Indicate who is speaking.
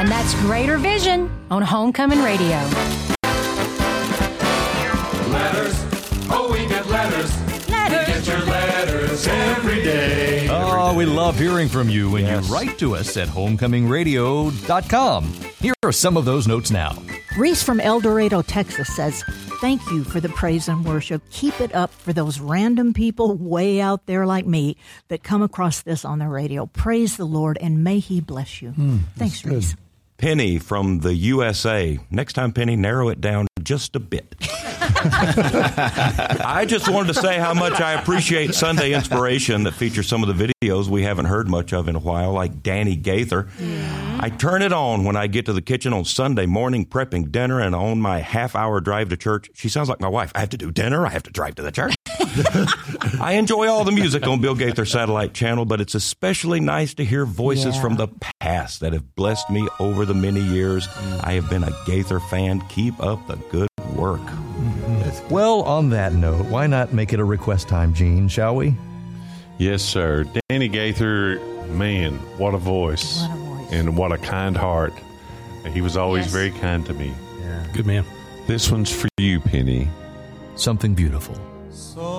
Speaker 1: And that's Greater Vision on Homecoming Radio.
Speaker 2: Letters. Oh, we get letters. Letters. We get your letters every day.
Speaker 3: Oh, we love hearing from you when you write to us at homecomingradio.com. Here are some of those notes now.
Speaker 4: Reese from El Dorado, Texas says, thank you for the praise and worship. Keep it up for those random people way out there like me that come across this on the radio. Praise the Lord, and may He bless you. Thanks, Reese.
Speaker 5: Penny from the USA. Next time, Penny, narrow it down just a bit. I just wanted to say how much I appreciate Sunday Inspiration that features some of the videos we haven't heard much of in a while, like Danny Gaither. I turn it on when I get to the kitchen on Sunday morning prepping dinner, and on my half-hour drive to church, she sounds like my wife. I have to do dinner. I have to drive to the church. I enjoy all the music on Bill Gaither Satellite Channel, but it's especially nice to hear voices from the past that have blessed me over the many years. I have been a Gaither fan. Keep up the good work.
Speaker 3: Well, on that note, why not make it a request time, Gene, shall we?
Speaker 6: Yes, sir. Danny Gaither, man, what a voice.
Speaker 4: What a voice.
Speaker 6: And what a kind heart. He was always very kind to me.
Speaker 7: Yeah. Good man.
Speaker 6: This one's for you, Penny.
Speaker 3: Something beautiful.